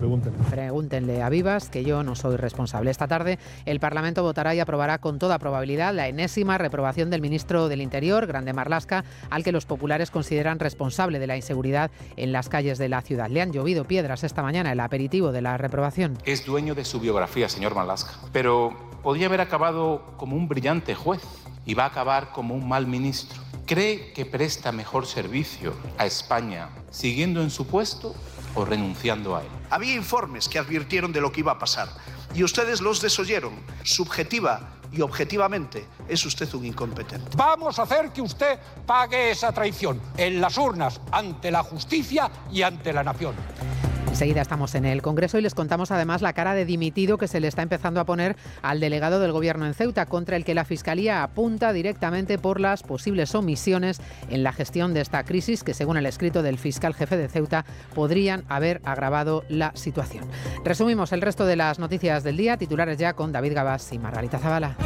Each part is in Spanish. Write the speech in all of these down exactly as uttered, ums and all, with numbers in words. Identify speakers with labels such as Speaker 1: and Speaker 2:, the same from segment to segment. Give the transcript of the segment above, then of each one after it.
Speaker 1: Pregúntenle.
Speaker 2: Pregúntenle a Vivas, que yo no soy responsable. Esta tarde el Parlamento votará y aprobará con toda probabilidad la enésima reprobación del ministro del Interior, Grande Marlaska, al que los populares consideran responsable de la inseguridad en las calles de la ciudad. Le han llovido piedras esta mañana, el aperitivo de la reprobación.
Speaker 3: Es dueño de su biografía, señor Marlaska, pero podría haber acabado como un brillante juez y va a acabar como un mal ministro. ¿Cree que presta mejor servicio a España siguiendo en su puesto o renunciando a él?
Speaker 4: Había informes que advirtieron de lo que iba a pasar y ustedes los desoyeron. Subjetiva y objetivamente es usted un incompetente.
Speaker 5: Vamos a hacer que usted pague esa traición en las urnas, ante la justicia y ante la nación.
Speaker 2: Enseguida estamos en el Congreso y les contamos además la cara de dimitido que se le está empezando a poner al delegado del Gobierno en Ceuta, contra el que la Fiscalía apunta directamente por las posibles omisiones en la gestión de esta crisis que, según el escrito del fiscal jefe de Ceuta, podrían haber agravado la situación. Resumimos el resto de las noticias del día, titulares ya con David Gabás y Margarita Zavala.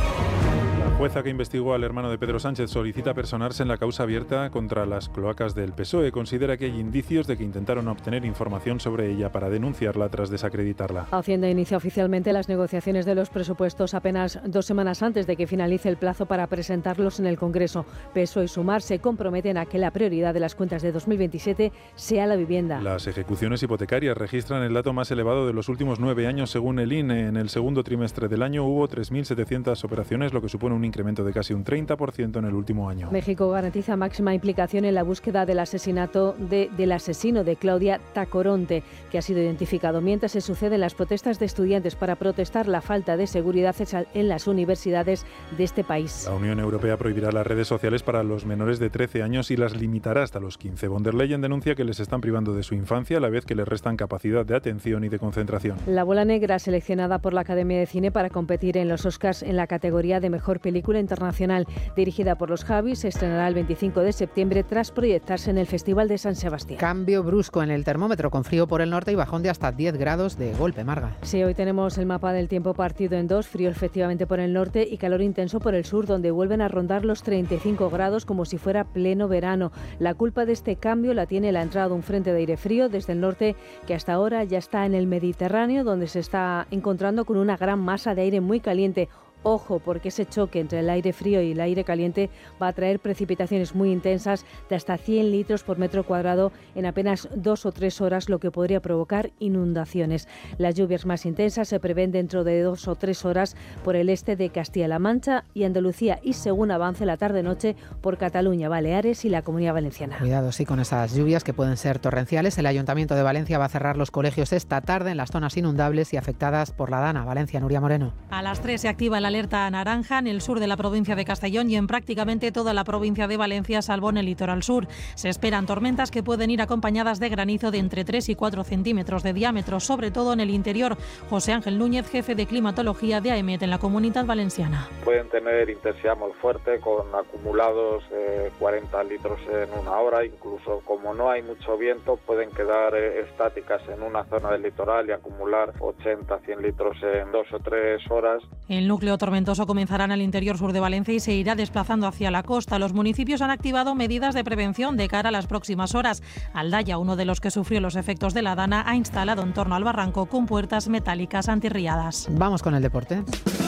Speaker 6: La jueza que investigó al hermano de Pedro Sánchez solicita personarse en la causa abierta contra las cloacas del P S O E. Considera que hay indicios de que intentaron obtener información sobre ella para denunciarla tras desacreditarla.
Speaker 7: Hacienda inicia oficialmente las negociaciones de los presupuestos apenas dos semanas antes de que finalice el plazo para presentarlos en el Congreso. P S O E y Sumar se comprometen a que la prioridad de las cuentas de dos mil veintisiete sea la vivienda.
Speaker 6: Las ejecuciones hipotecarias registran el dato más elevado de los últimos nueve años según el I N E. En el segundo trimestre del año hubo tres mil setecientas operaciones, lo que supone un incremento de casi un treinta por ciento en el último año.
Speaker 7: México garantiza máxima implicación en la búsqueda del asesinato de, del asesino de Claudia Tacoronte, que ha sido identificado mientras se suceden las protestas de estudiantes para protestar la falta de seguridad en las universidades de este país.
Speaker 6: La Unión Europea prohibirá las redes sociales para los menores de trece años y las limitará hasta los quince. Von der Leyen denuncia que les están privando de su infancia a la vez que les restan capacidad de atención y de concentración.
Speaker 7: La Bola Negra, seleccionada por la Academia de Cine para competir en los Oscars en la categoría de Mejor Película Internacional, dirigida por los Javis, se estrenará el veinticinco de septiembre tras proyectarse en el Festival de San Sebastián.
Speaker 2: Cambio brusco en el termómetro, con frío por el norte y bajón de hasta diez grados de golpe, Marga.
Speaker 7: Sí, hoy tenemos el mapa del tiempo partido en dos, frío efectivamente por el norte y calor intenso por el sur, donde vuelven a rondar los treinta y cinco grados como si fuera pleno verano. La culpa de este cambio la tiene la entrada de un frente de aire frío desde el norte, que hasta ahora ya está en el Mediterráneo, donde se está encontrando con una gran masa de aire muy caliente. Ojo, porque ese choque entre el aire frío y el aire caliente va a traer precipitaciones muy intensas de hasta cien litros por metro cuadrado en apenas dos o tres horas, lo que podría provocar inundaciones. Las lluvias más intensas se prevén dentro de dos o tres horas por el este de Castilla-La Mancha y Andalucía y, según avance la tarde-noche, por Cataluña, Baleares y la Comunidad Valenciana.
Speaker 2: Cuidado, sí, con esas lluvias que pueden ser torrenciales. El Ayuntamiento de Valencia va a cerrar los colegios esta tarde en las zonas inundables y afectadas por la Dana. Valencia, Nuria Moreno.
Speaker 8: A las tres se activa el alerta naranja en el sur de la provincia de Castellón y en prácticamente toda la provincia de Valencia, salvo en el litoral sur. Se esperan tormentas que pueden ir acompañadas de granizo de entre tres y cuatro centímetros de diámetro, sobre todo en el interior. José Ángel Núñez, jefe de climatología de AEMET en la Comunidad Valenciana.
Speaker 9: Pueden tener intensidad muy fuerte, con acumulados eh, cuarenta litros en una hora. Incluso, como no hay mucho viento, pueden quedar eh, estáticas en una zona del litoral y acumular ochenta a cien litros en dos o tres horas.
Speaker 8: El núcleo tormentoso comenzará en el interior sur de Valencia y se irá desplazando hacia la costa. Los municipios han activado medidas de prevención de cara a las próximas horas. Aldaya, uno de los que sufrió los efectos de la Dana, ha instalado en torno al barranco con puertas metálicas antirriadas.
Speaker 2: Vamos con el deporte.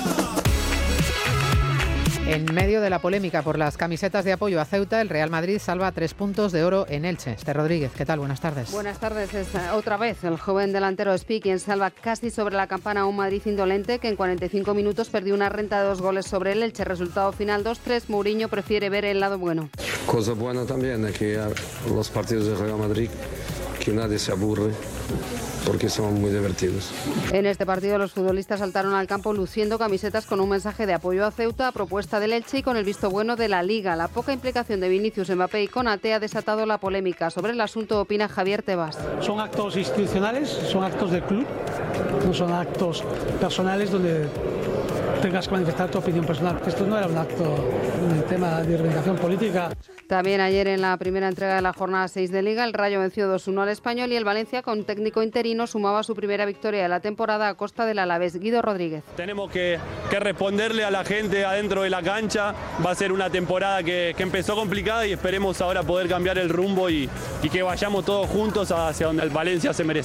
Speaker 2: En medio de la polémica por las camisetas de apoyo a Ceuta, el Real Madrid salva tres puntos de oro en Elche. Esther Rodríguez, ¿qué tal? Buenas tardes.
Speaker 10: Buenas tardes. Es otra vez el joven delantero Espi quien salva casi sobre la campana a un Madrid indolente que en cuarenta y cinco minutos perdió una renta de dos goles sobre el Elche. Resultado final dos tres. Mourinho prefiere ver el lado bueno.
Speaker 11: Cosa buena también es que los partidos del Real Madrid, que nadie se aburre, porque son muy divertidos.
Speaker 10: En este partido los futbolistas saltaron al campo luciendo camisetas con un mensaje de apoyo a Ceuta a propuesta del Elche y con el visto bueno de la Liga. La poca implicación de Vinicius, Mbappé y Konaté ha desatado la polémica. Sobre el asunto opina Javier Tebas.
Speaker 12: Son actos institucionales, son actos del club, no son actos personales donde tengas que manifestar tu opinión personal. Esto no era un acto, un tema de organización política.
Speaker 10: También ayer en la primera entrega de la jornada seis de Liga, el Rayo venció dos uno al Español y el Valencia, con técnico interino, sumaba su primera victoria de la temporada a costa del Alavés. Guido Rodríguez.
Speaker 13: Tenemos que, que responderle a la gente adentro de la cancha. Va a ser una temporada que, que empezó complicada y esperemos ahora poder cambiar el rumbo y, y que vayamos todos juntos hacia donde el Valencia se merece.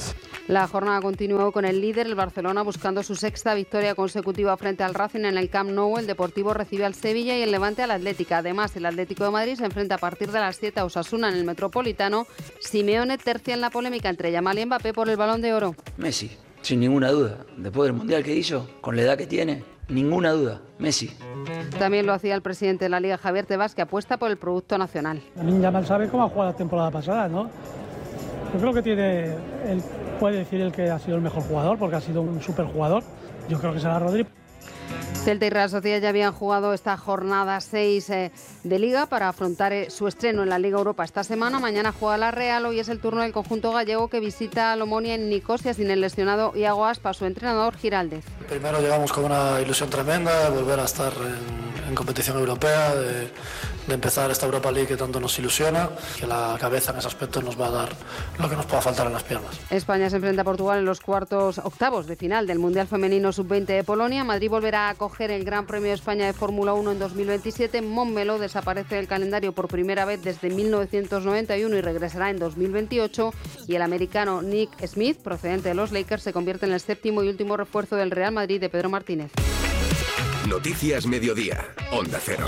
Speaker 10: La jornada continuó con el líder, el Barcelona, buscando su sexta victoria consecutiva frente al Racing en el Camp Nou. El Deportivo recibe al Sevilla y el Levante al Atlética. Además, el Atlético de Madrid se enfrenta a partir de las siete a Osasuna en el Metropolitano. Simeone tercia en la polémica entre Yamal y Mbappé por el Balón de Oro.
Speaker 1: Messi, sin ninguna duda. Después del Mundial que hizo, con la edad que tiene, ninguna duda. Messi.
Speaker 10: También lo hacía el presidente de la Liga, Javier Tebas, que apuesta por el producto nacional.
Speaker 12: También Yamal sabe cómo ha jugado la temporada pasada, ¿no? Yo creo que tiene, él puede decir el que ha sido el mejor jugador, porque ha sido un superjugador. Yo creo que será Rodri.
Speaker 10: Celta y Real Sociedad ya habían jugado esta jornada seis eh, de Liga para afrontar eh, su estreno en la Liga Europa esta semana. Mañana juega la Real, hoy es el turno del conjunto gallego que visita a Omonia en Nicosia sin el lesionado Iago Aspas, su entrenador Giraldez.
Speaker 14: Primero llegamos con una ilusión tremenda de volver a estar en, en competición europea, de, de empezar esta Europa League que tanto nos ilusiona, que la cabeza en ese aspecto nos va a dar lo que nos pueda faltar en las piernas.
Speaker 10: España se enfrenta a Portugal en los cuartos octavos de final del Mundial Femenino sub veinte de Polonia. Madrid volverá a acoger el Gran Premio de España de Fórmula uno en dos mil veintisiete. Montmeló desaparece del calendario por primera vez desde mil novecientos noventa y uno y regresará en dos mil veintiocho. Y el americano Nick Smith, procedente de los Lakers, se convierte en el séptimo y último refuerzo del Real Madrid de Pedro Martínez.
Speaker 15: Noticias Mediodía, Onda Cero.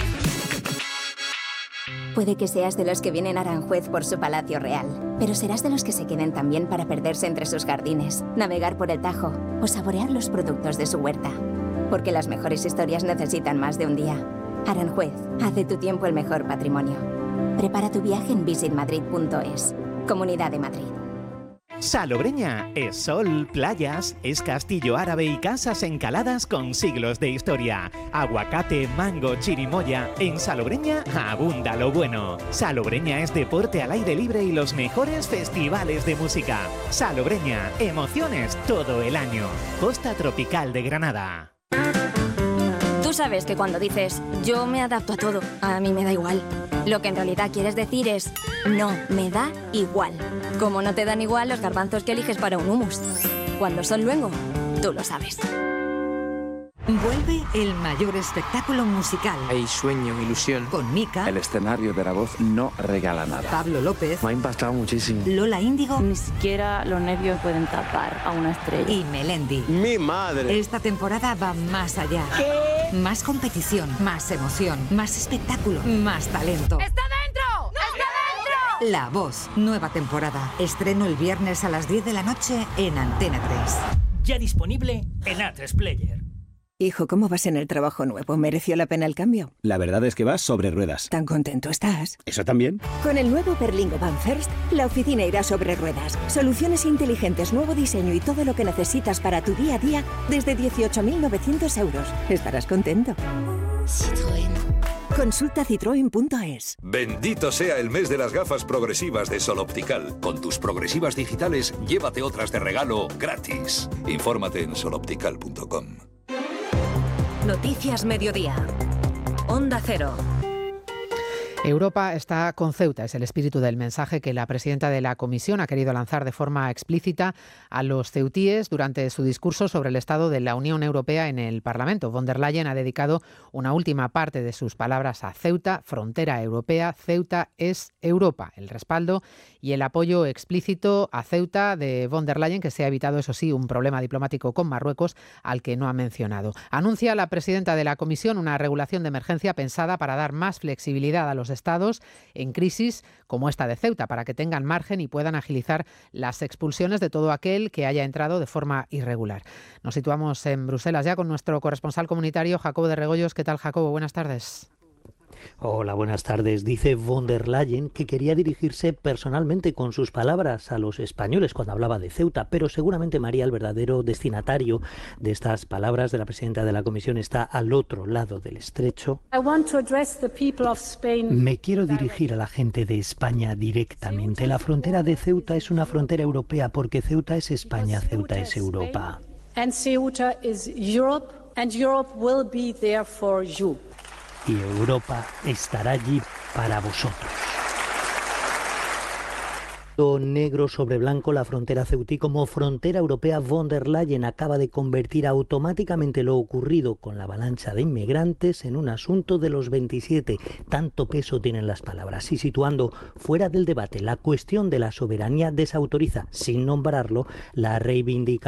Speaker 16: Puede que seas de los que vienen a Aranjuez por su palacio real, pero serás de los que se queden también para perderse entre sus jardines, navegar por el Tajo o saborear los productos de su huerta. Porque las mejores historias necesitan más de un día. Aranjuez, haz de tu tiempo el mejor patrimonio. Prepara tu viaje en visit madrid punto es. Comunidad de Madrid.
Speaker 17: Salobreña es sol, playas, es castillo árabe y casas encaladas con siglos de historia. Aguacate, mango, chirimoya. En Salobreña abunda lo bueno. Salobreña es deporte al aire libre y los mejores festivales de música. Salobreña, emociones todo el año. Costa Tropical de Granada.
Speaker 18: Tú sabes que cuando dices yo me adapto a todo, a mí me da igual. Lo que en realidad quieres decir es no, me da igual. Como no te dan igual los garbanzos que eliges para un hummus. Cuando son luengo, tú lo sabes.
Speaker 19: Vuelve el mayor espectáculo musical.
Speaker 20: Hay sueño, ilusión.
Speaker 19: Con Mika.
Speaker 20: El escenario de la voz no regala nada.
Speaker 19: Pablo López.
Speaker 20: Me ha impactado muchísimo.
Speaker 19: Lola Índigo.
Speaker 21: Ni siquiera los nervios pueden tapar a una estrella.
Speaker 19: Y Melendi.
Speaker 20: ¡Mi madre!
Speaker 19: Esta temporada va más allá.
Speaker 21: ¿Qué?
Speaker 19: Más competición, más emoción, más espectáculo, más talento.
Speaker 21: ¡Está dentro! ¡No! ¡Está dentro!
Speaker 19: La Voz, nueva temporada. Estreno el viernes a las diez de la noche en Antena tres.
Speaker 22: Ya disponible en A tres Player.
Speaker 23: Hijo, ¿cómo vas en el trabajo nuevo? ¿Mereció la pena el cambio?
Speaker 24: La verdad es que vas sobre ruedas.
Speaker 23: ¿Tan contento estás?
Speaker 24: ¿Eso también?
Speaker 23: Con el nuevo Berlingo Van First, la oficina irá sobre ruedas. Soluciones inteligentes, nuevo diseño y todo lo que necesitas para tu día a día desde dieciocho mil novecientos euros. Estarás contento.
Speaker 25: Citroën.
Speaker 23: Consulta citroen punto es.
Speaker 26: Bendito sea el mes de las gafas progresivas de Sol Optical. Con tus progresivas digitales, llévate otras de regalo gratis. Infórmate en sol optical punto com.
Speaker 19: Noticias Mediodía. Onda Cero.
Speaker 2: Europa está con Ceuta, es el espíritu del mensaje que la presidenta de la Comisión ha querido lanzar de forma explícita a los ceutíes durante su discurso sobre el estado de la Unión Europea en el Parlamento. Von der Leyen ha dedicado una última parte de sus palabras a Ceuta, frontera europea. Ceuta es Europa. El respaldo y el apoyo explícito a Ceuta de Von der Leyen, que se ha evitado, eso sí, un problema diplomático con Marruecos al que no ha mencionado. Anuncia la presidenta de la Comisión una regulación de emergencia pensada para dar más flexibilidad a los estados en crisis como esta de Ceuta, para que tengan margen y puedan agilizar las expulsiones de todo aquel que haya entrado de forma irregular. Nos situamos en Bruselas ya con nuestro corresponsal comunitario, Jacobo de Regoyos. ¿Qué tal, Jacobo? Buenas tardes.
Speaker 27: Hola, buenas tardes. Dice Von der Leyen que quería dirigirse personalmente con sus palabras a los españoles cuando hablaba de Ceuta, pero seguramente, María, el verdadero destinatario de estas palabras de la presidenta de la Comisión está al otro lado del estrecho. Me quiero dirigir a la gente de España directamente. La frontera de Ceuta es una frontera europea porque Ceuta es España, Ceuta es Europa.
Speaker 28: And Ceuta is Europe, and Europe will be there for you.
Speaker 27: Y Europa estará allí para vosotros. Negro sobre blanco la frontera ceutí como frontera europea. Von der Leyen acaba de convertir automáticamente lo ocurrido con la avalancha de inmigrantes en un asunto de los veintisiete. Tanto peso tienen las palabras y situando fuera del debate la cuestión de la soberanía desautoriza, sin nombrarlo, la reivindicación